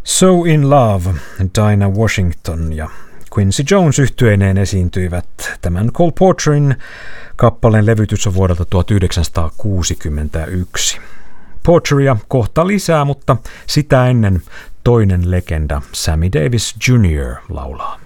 So in Love, Dinah Washington ja Quincy Jones yhtyeineen esiintyivät. Tämän Cole Porterin kappaleen levytys on vuodelta 1961. Porteria kohta lisää, mutta sitä ennen toinen legenda, Sammy Davis Jr. laulaa.